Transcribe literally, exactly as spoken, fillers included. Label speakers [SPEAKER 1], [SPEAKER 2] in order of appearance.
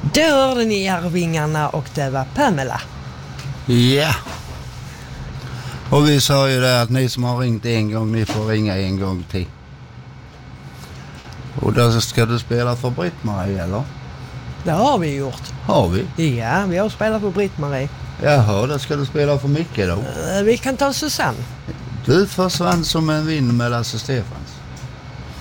[SPEAKER 1] Det hörde ni Arvingarna och det var Pamela.
[SPEAKER 2] Ja. Och vi sa ju det att ni som har ringt en gång, ni får ringa en gång till. Och då ska du spela för Britt-Marie, eller?
[SPEAKER 1] Det har vi gjort.
[SPEAKER 2] Har vi?
[SPEAKER 1] Ja, vi har spelat för Britt-Marie.
[SPEAKER 2] Jaha, då ska du spela för Micke då.
[SPEAKER 1] Vi kan ta Susanne.
[SPEAKER 2] Du försvann som en vind med Lasse Stefans.